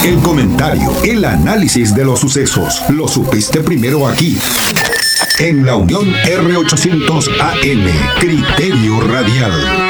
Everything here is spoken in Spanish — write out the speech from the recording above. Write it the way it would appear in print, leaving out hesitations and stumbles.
El comentario, el análisis de los sucesos, lo supiste primero aquí. En la Unión R800 AM, Criterio Radial.